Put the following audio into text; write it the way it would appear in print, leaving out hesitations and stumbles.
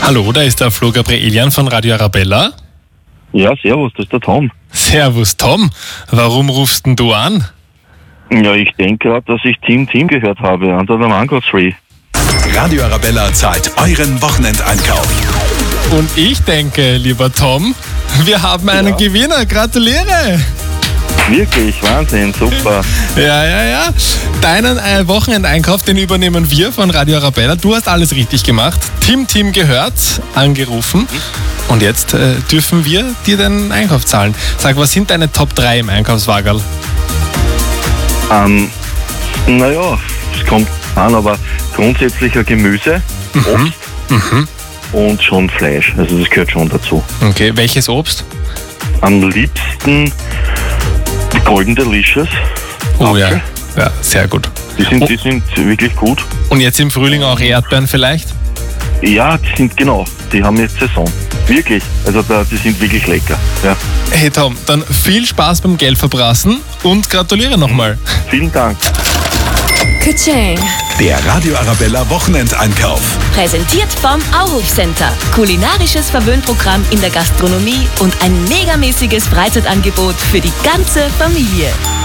Hallo, da ist der Flo Gabrielian von Radio Arabella. Ja, servus, das ist der Tom. Servus Tom, warum rufst denn du an? Ja, ich denke gerade, dass ich Team gehört habe, unter der Mango Tree. Radio Arabella zahlt euren Wochenendeinkauf. Und ich denke, lieber Tom, wir haben einen Gewinner. Gratuliere! Wirklich, Wahnsinn, super. Ja. Deinen Wochenendeinkauf, den übernehmen wir von Radio Arabella. Du hast alles richtig gemacht. Team gehört, angerufen. Und jetzt dürfen wir dir den Einkauf zahlen. Sag, was sind deine Top 3 im Einkaufswagen? Naja, es kommt an, aber grundsätzlich ein Gemüse, Obst und schon Fleisch. Also das gehört schon dazu. Okay, welches Obst? Am liebsten die Golden Delicious. Oh Apfel. ja, sehr gut. Die sind wirklich gut. Und jetzt im Frühling auch Erdbeeren vielleicht? Ja, die haben jetzt Saison. Wirklich, also die sind wirklich lecker. Ja. Hey Tom, dann viel Spaß beim Geldverbrassen und gratuliere nochmal. Vielen Dank. Ka-ching. Der Radio Arabella Wochenendeinkauf. Präsentiert vom Auhof-Center. Kulinarisches Verwöhnprogramm in der Gastronomie und ein megamäßiges Freizeitangebot für die ganze Familie.